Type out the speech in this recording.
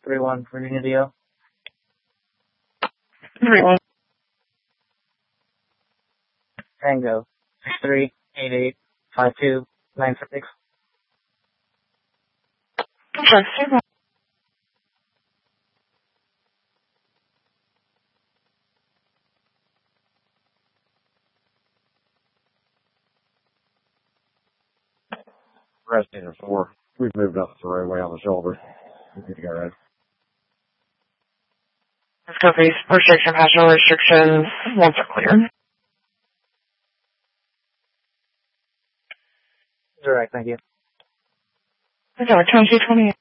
3-1 for Unio. 3-1. Tango. 63885296. Okay, 3-1. Resident 4. We've moved up the roadway on the shoulder. We need to go right. This company's restriction, passenger restrictions, once are clear. Direct, thank you. Okay, 2228.